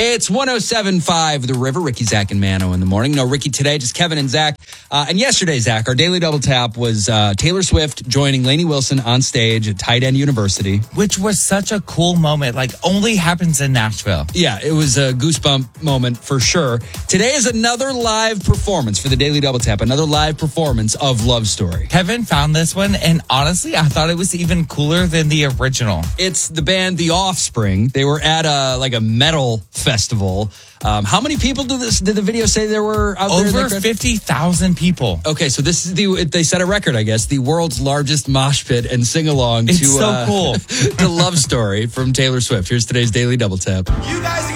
It's 107.5 The River. Ricky, Zach, and Mano in the morning. No Ricky today, just Kevin and Zach. And yesterday, Zach, our daily double tap was Taylor Swift joining Lainey Wilson on stage at Tight End University. Which was such a cool moment. Like, only happens in Nashville. Yeah, it was a goosebump moment for sure. Today is another live performance for the daily double tap. Another live performance of Love Story. Kevin found this one, and honestly, I thought it was even cooler than the original. It's the band The Offspring. They were at a metal festival. How many people did the video say there were out there? Over 50,000 people. Okay, so this is they set a record, I guess, the world's largest mosh pit and sing-along It's so cool. to Love Story from Taylor Swift. Here's today's Daily Double Tap. You guys are